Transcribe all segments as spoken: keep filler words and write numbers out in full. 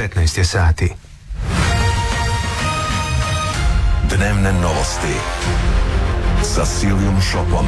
petnaest je sati. Dnevne novosti sa Silvijom Šopom.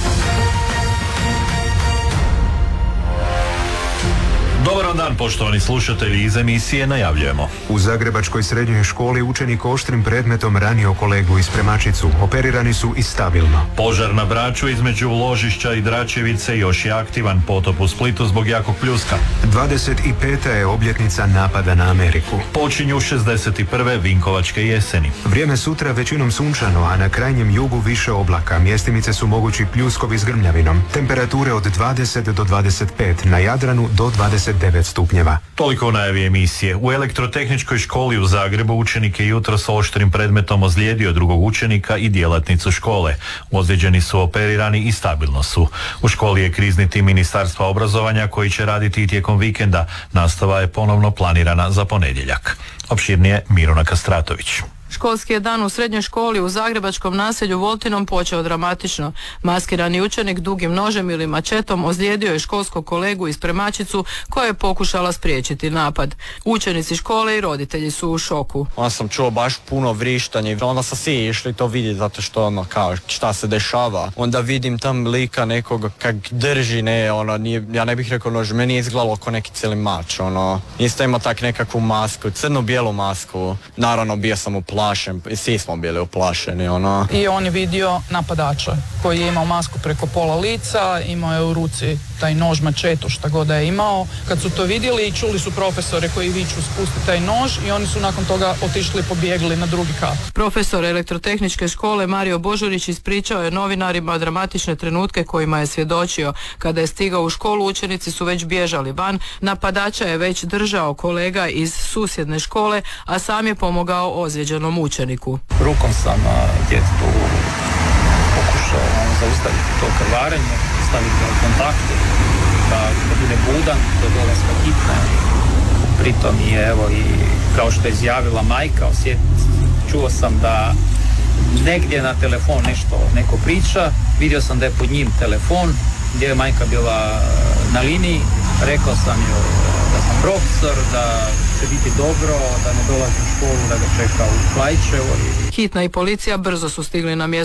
Dobar dan, poštovani slušatelji, iz emisije najavljujemo. U Zagrebačkoj srednjoj školi učenik oštrim predmetom ranio kolegu i spremačicu. Operirani su i stabilno. Požar na Braču između Ložišća i Dračevice još je aktivan. Potop u Splitu zbog jakog pljuska. dvadeset peta je obljetnica napada na Ameriku. Počinju šezdeset prve Vinkovačke jeseni. Vrijeme sutra većinom sunčano, a na krajnjem jugu više oblaka. Mjestimice su mogući pljuskovi s grmljavinom. Temperature od dvadeset do dvadeset pet, na Jadranu do dvadeset devet stupnjeva. Toliko u najavi emisije. U Elektrotehničkoj školi u Zagrebu učenik je jutro s oštrim predmetom ozlijedio drugog učenika i djelatnicu škole. Ozlijeđeni su operirani i stabilno su. U školi je krizni tim Ministarstva obrazovanja koji će raditi i tijekom vikenda. Nastava je ponovno planirana za ponedjeljak. Opširnije Mirona Kastratović. Školski je dan u srednjoj školi u zagrebačkom naselju Voltinom počeo dramatično. Maskirani učenik dugim nožem ili mačetom ozlijedio je školskog kolegu i spremačicu koja je pokušala spriječiti napad. Učenici škole i roditelji su u šoku. Onda sam čuo baš puno vrištanja i onda sam svi išli to vidjeti zato što ono kao šta se dešava. Onda vidim tam lika nekoga kak drži, ne, ono, nije, ja ne bih rekao nož, meni je izgledalo oko neki cijeli mač, ono. Isto ima tak nekakvu masku, crno-bijelu masku. Naravno bio sam u plašen, svi smo bili uplašeni, ono. I on je vidio napadača koji je imao masku preko pola lica, imao je u ruci taj nož, mačetu, šta god da je imao. Kad su to vidjeli, čuli su profesore koji viču spusti taj nož i oni su nakon toga otišli i pobjegli na drugi kat. Profesor Elektrotehničke škole Mario Božurić ispričao je novinarima dramatične trenutke kojima je svjedočio. Kada je stigao u školu, učenici su već bježali van, napadača je već držao kolega iz susjedne škole, a sam je pomogao ozlijeđenom učeniku. Rukom sam djetetu pokušao zaustaviti to krvarenje, staviti ga u kontakte, da, da bude budan do dolaska hitne. Pritom je, evo, i kao što je izjavila majka, osjet, čuo sam da negdje na telefon nešto neko priča, vidio sam da je pod njim telefon, gdje je majka bila na liniji, rekao sam joj da sam profesor, da će biti dobro, da ne dolazi u školu, da ga čeka u Klaićevo. Hitna i policija brzo su stigli na mjesto